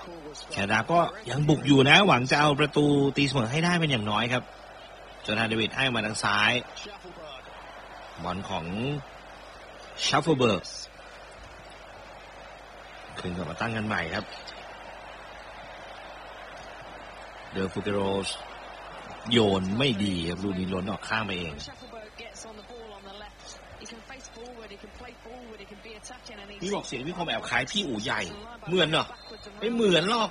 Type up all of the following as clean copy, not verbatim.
แคนาดาก็ยังบุกอยู่นะหวังจะเอาประตูตีเสมอให้ได้เป็นอย่างน้อยครับโจนาธานเดวิดให้มาทางซ้ายบอลของชัฟเฟิลเบิร์กคืนกลับมาตั้งกันใหม่ครับเดอฟูเกโรสโยนไม่ดีครับลูกนี้ล้นออกข้างไปเองพี่บอกเสียงพี่คอมแอบคล้ายพี่อู๋ใหญ่เหมือนเหรอไม่เหมือนหรอก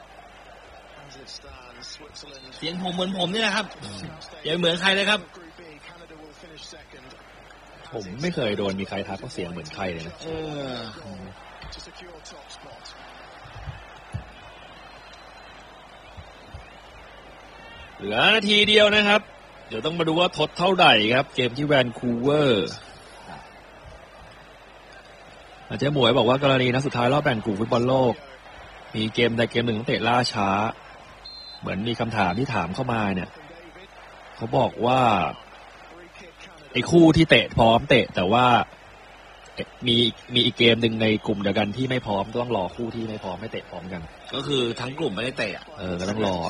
เสียงผมเหมือนผมนี่แหละครับอย่าเหมือนใครเลยครับผมไม่เคยโดนมีใครทักว่าเสียงเหมือนใครเลยนะเหลือนาทีเดียวนะครับเดี๋ยวต้องมาดูว่าทดเท่าไหร่ครับเกมที่แวนคูเวอร์อาจารย์หมวยบอกว่ากรณีนัดสุดท้ายรอบแบ่งกลุ่มฟุตบอลโลกมีเกมใดเกมหนึ่งต้องเตะล่าช้าเหมือนมีคำถามที่ถามเข้ามาเนี่ยเขาบอกว่าไอ้คู่ที่เตะพร้อมเตะแต่ว่ามีอีกเกมหนึ่งในกลุ่มเดียวกันที่ไม่พร้อมต้องรอคู่ที่ไม่พร้อมไม่เตะพร้อมกันก็คือทั้งกลุ่มไม่ได้เตะก็ต้องรอ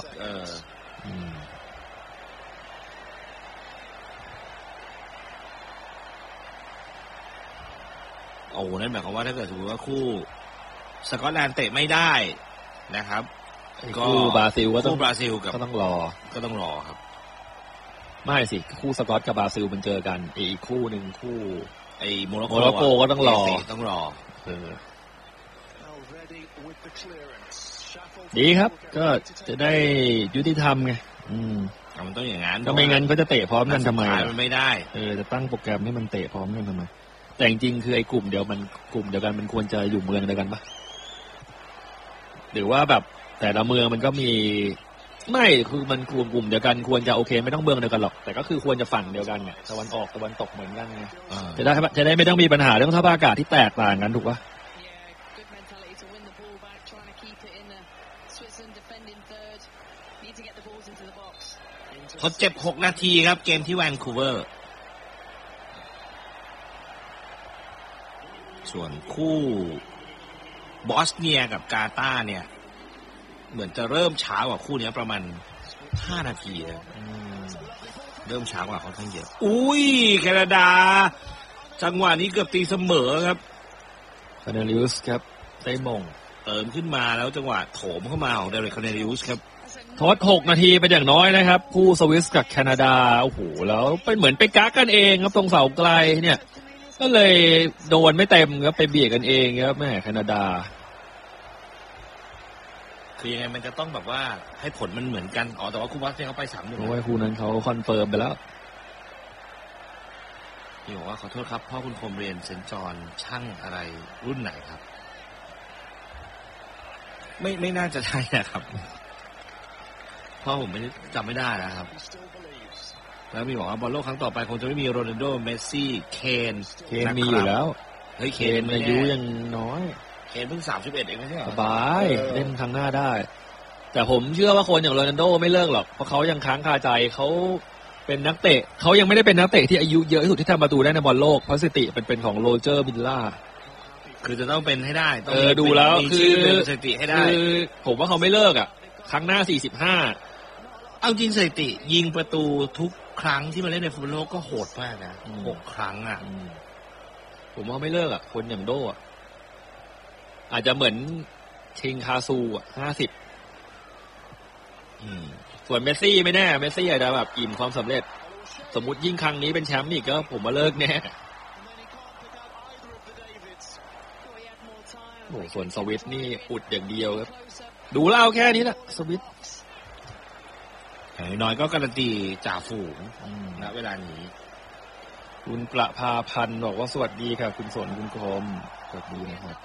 โอ้นั่นหมายความว่าถ้าเกิดสมมติว่าคู่สกอตแลนด์เตะไม่ได้นะครับคู่บราซิลก็ต้องรอครับไม่สิคู่สกอตกับบราซิลมันเจอกันอีกคู่หนึ่งคู่ไอ้โมร็อกโกก็ต้องรอดีครับก็จะได้ยุติธรรมไงมันต้องอย่างนั้นถ้าไม่งั้นก็จะเตะพร้อมกันทำไมมันไม่ได้จะตั้งโปรแกรมให้มันเตะพร้อมกันทำไมแต่จริงๆคือไอ้กลุ่มเดียวกันมันควรจะอยู่เมืองเดียวกันปะหรือว่าแบบแต่ละเมืองมันก็มีไม่คือมันกลุ่มเดียวกันควรจะโอเคไม่ต้องเมืองเดียวกันหรอกแต่ก็คือควรจะฝั่งเดียวกันเนี่ยตะวันออกตะวันตกเหมือนกันไงจะได้ไม่ต้องมีปัญหาเรื่องสภาพอากาศที่แตกต่างกันถูกปะทดเจ็บ6 นาทีครับเกมที่แวนคูเวอร์ส่วนคู่บอสเนียกับกาตาร์เนี่ยเหมือนจะเริ่มช้ากว่าคู่นี้ประมาณ5 นาทีเริ่มช้ากว่าค่อนข้างเยอะอุ้ยแคนาดาจังหวะนี้เกือบตีเสมอครับคาเนริอุสครับได้มงเติมขึ้นมาแล้วจังหวะโถมเข้ามาของเดเรกคาเนริอุสครับทด6 นาทีเป็นอย่างน้อยนะครับคู่สวิสกับแคนาดาโอ้โหแล้วเป็นเหมือนไปกักกันเองครับตรงเสาไกลเนี่ยก็เลยโดนไม่เต็มครับไปเบียดกันเองครับแม่แคนาดาคือยังไงมันจะต้องแบบว่าให้ผลมันเหมือนกันแต่ว่าคู่บอสเนี่ยเขาไป3-1 โอ้ยคู่นั้นเขาคอนเฟิร์มไปแล้วนี่บอกว่าขอโทษครับพ่อคุณคมเรียนเซนจอนช่างอะไรรุ่นไหนครับไม่น่าจะใช่นะครับเพราะผมไม่จำไม่ได้นะครับแล้วมีบอกว่าบอลโลกครั้งต่อไปคงจะไม่มีโรนัลโดเมสซี่เคนมีอยู่แล้วเฮ้ยเคนอายุยังน้อยเคนเพิ่ง31เองไม่ใช่เหรอสบายเล่นครั้งหน้าได้แต่ผมเชื่อว่าคนอย่างโรนัลโดไม่เลิกหรอกเพราะเขายังค้างคาใจเขาเป็นนักเตะเขายังไม่ได้เป็นนักเตะที่อายุเยอะที่สุดที่ทำประตูได้ในบอลโลกเพราะสถิติเป็นของโรเจอร์บิลล่าคือจะต้องเป็นให้ได้ดูแล้วคือสถิติให้ได้ผมว่าเขาไม่เลิกอ่ะครั้งหน้า45 เอาจริงสถิติยิงประตูทุกครั้งที่มาเล่นในฟุตบอลโลกก็โหดมากนะ6 ครั้งอ่ะผมว่าไม่เลิกอ่ะคนอย่างโดอ่ะอาจจะเหมือนชิงคาซูอ่ะ50ส่วนเมสซี่ไม่แน่เมสซี่อาจจะแบบอิ่มความสำเร็จสมมุติยิ่งครั้งนี้เป็นแชมป์อีกก็ผมว่าเลิกแน่โอ้ส่วนสวิตนี่อุดอย่างเดียวครับดูเล่าแค่นี้แหละสวิตอย่างน้อยก็การันตีจ่าฝูงณเวลานี้คุณประภาพันธ์บอกว่าสวัสดีค่ะคุณสนคุณคมสวัสดีนะครับ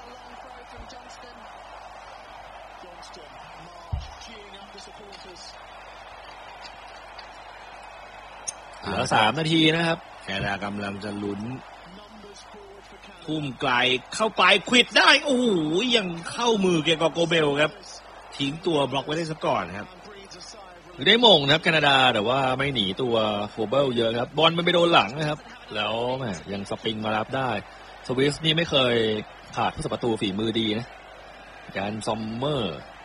เหลือ3 นาทีนะครับแคนาดากำลังจะลุ้นพุ่มไกลเข้าไปควิดได้โอ้โหยังเข้ามือเกกอโกเบลครับทิ้งตัวบล็อกไว้ได้ซะก่อนครับได้มงนะครับแคนาดาแต่ว่าไม่หนีตัวโฟเบิลเยอะครับบอลมันไปโดนหลังนะครับแล้วแหมยังสปริงมารับได้สวิสนี่ไม่เคยขาดผู้สับประตูฝีมือดีนะการซอมเมอร์